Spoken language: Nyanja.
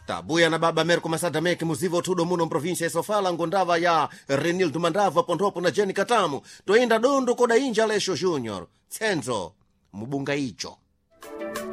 tabuya na baba Merco Masadameke muziva utudo muno mprovinsia isofala ngondava ya Renildo Mandava Pontopo na Jeni Katamu toinda dondo koda inja Alessio Junior tsenzo mubunga icho